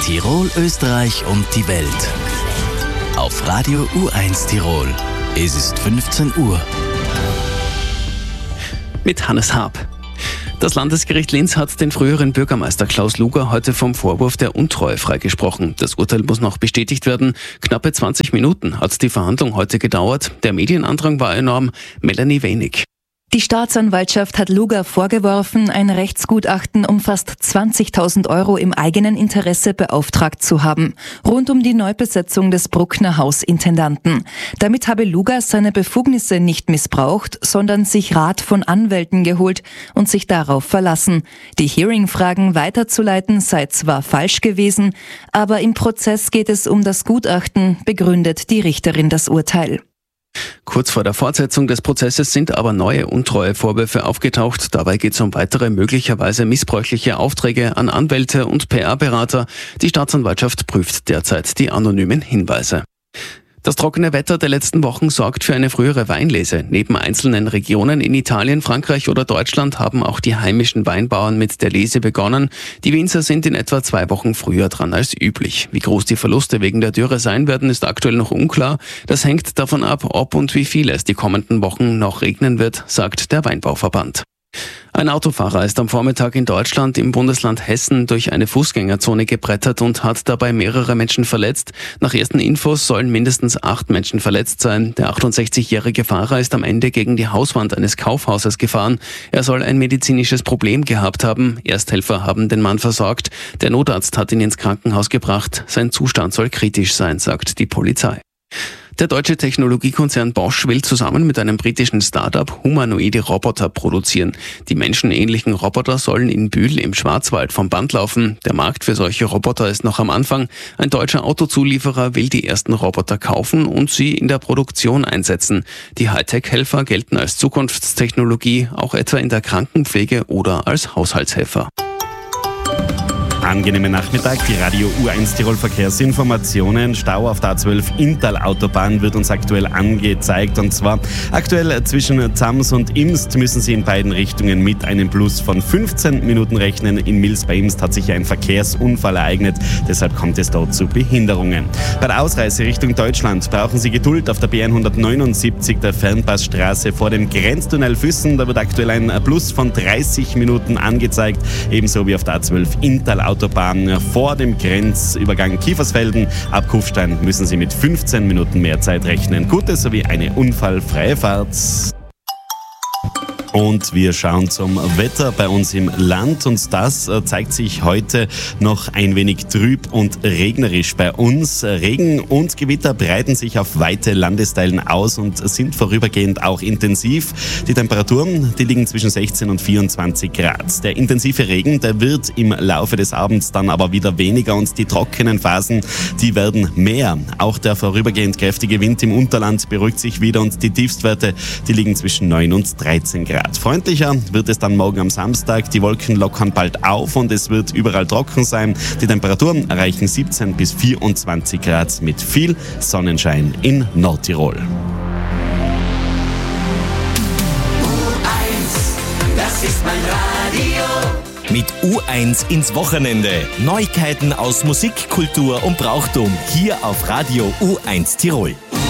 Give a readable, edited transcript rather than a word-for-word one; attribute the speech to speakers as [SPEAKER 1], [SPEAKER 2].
[SPEAKER 1] Tirol, Österreich und die Welt. Auf Radio U1 Tirol. Es ist 15 Uhr.
[SPEAKER 2] Mit Hannes Haab. Das Landesgericht Linz hat den früheren Bürgermeister Klaus Luger heute vom Vorwurf der Untreue freigesprochen. Das Urteil muss noch bestätigt werden. Knappe 20 Minuten hat die Verhandlung heute gedauert. Der Medienandrang war enorm. Melanie Wenig.
[SPEAKER 3] Die Staatsanwaltschaft hat Luger vorgeworfen, ein Rechtsgutachten um fast 20.000 € im eigenen Interesse beauftragt zu haben, rund um die Neubesetzung des Bruckner Hausintendanten. Damit habe Luger seine Befugnisse nicht missbraucht, sondern sich Rat von Anwälten geholt und sich darauf verlassen. Die Hearing-Fragen weiterzuleiten sei zwar falsch gewesen, aber im Prozess geht es um das Gutachten, begründet die Richterin das Urteil.
[SPEAKER 2] Kurz vor der Fortsetzung des Prozesses sind aber neue Untreuevorwürfe aufgetaucht. Dabei geht es um weitere möglicherweise missbräuchliche Aufträge an Anwälte und PR-Berater. Die Staatsanwaltschaft prüft derzeit die anonymen Hinweise. Das trockene Wetter der letzten Wochen sorgt für eine frühere Weinlese. Neben einzelnen Regionen in Italien, Frankreich oder Deutschland haben auch die heimischen Weinbauern mit der Lese begonnen. Die Winzer sind in etwa 2 Wochen früher dran als üblich. Wie groß die Verluste wegen der Dürre sein werden, ist aktuell noch unklar. Das hängt davon ab, ob und wie viel es die kommenden Wochen noch regnen wird, sagt der Weinbauverband. Ein Autofahrer ist am Vormittag in Deutschland im Bundesland Hessen durch eine Fußgängerzone gebrettert und hat dabei mehrere Menschen verletzt. Nach ersten Infos sollen mindestens 8 Menschen verletzt sein. Der 68-jährige Fahrer ist am Ende gegen die Hauswand eines Kaufhauses gefahren. Er soll ein medizinisches Problem gehabt haben. Ersthelfer haben den Mann versorgt. Der Notarzt hat ihn ins Krankenhaus gebracht. Sein Zustand soll kritisch sein, sagt die Polizei. Der deutsche Technologiekonzern Bosch will zusammen mit einem britischen Start-up humanoide Roboter produzieren. Die menschenähnlichen Roboter sollen in Bühl im Schwarzwald vom Band laufen. Der Markt für solche Roboter ist noch am Anfang. Ein deutscher Autozulieferer will die ersten Roboter kaufen und sie in der Produktion einsetzen. Die Hightech-Helfer gelten als Zukunftstechnologie, auch etwa in der Krankenpflege oder als Haushaltshelfer.
[SPEAKER 4] Angenehmen Nachmittag, die Radio U1 Tirol Verkehrsinformationen. Stau auf der A12 Inntal-Autobahn wird uns aktuell angezeigt. Und zwar aktuell zwischen Zams und Imst müssen Sie in beiden Richtungen mit einem Plus von 15 Minuten rechnen. In Mils bei Imst hat sich ein Verkehrsunfall ereignet, deshalb kommt es dort zu Behinderungen. Bei der Ausreise Richtung Deutschland brauchen Sie Geduld auf der B179, der Fernpassstraße vor dem Grenztunnel Füssen. Da wird aktuell ein Plus von 30 Minuten angezeigt, ebenso wie auf der A12 Inntal-Autobahn vor dem Grenzübergang Kiefersfelden. Ab Kufstein müssen Sie mit 15 Minuten mehr Zeit rechnen. Gute sowie eine unfallfreie Fahrt. Und wir schauen zum Wetter bei uns im Land und das zeigt sich heute noch ein wenig trüb und regnerisch bei uns. Regen und Gewitter breiten sich auf weite Landesteilen aus und sind vorübergehend auch intensiv. Die Temperaturen, die liegen zwischen 16 und 24 Grad. Der intensive Regen, der wird im Laufe des Abends dann aber wieder weniger und die trockenen Phasen, die werden mehr. Auch der vorübergehend kräftige Wind im Unterland beruhigt sich wieder und die Tiefstwerte, die liegen zwischen 9 und 13 Grad. Freundlicher wird es dann morgen am Samstag. Die Wolken lockern bald auf und es wird überall trocken sein. Die Temperaturen erreichen 17 bis 24 Grad mit viel Sonnenschein in Nordtirol.
[SPEAKER 5] U1, das ist mein Radio.
[SPEAKER 1] Mit U1 ins Wochenende. Neuigkeiten aus Musik, Kultur und Brauchtum. Hier auf Radio U1 Tirol.